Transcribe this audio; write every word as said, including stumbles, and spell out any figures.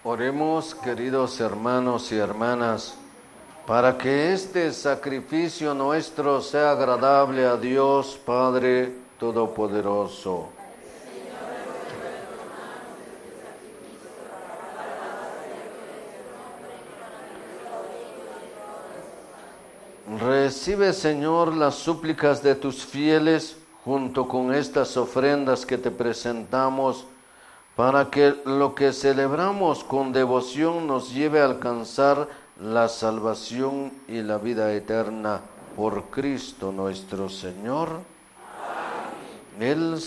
Oremos, queridos hermanos y hermanas, para que este sacrificio nuestro sea agradable a Dios Padre Todopoderoso. Recibe, Señor, las súplicas de tus fieles junto con estas ofrendas que te presentamos, para que lo que celebramos con devoción nos lleve a alcanzar la salvación y la vida eterna por Cristo nuestro Señor. Amén. Él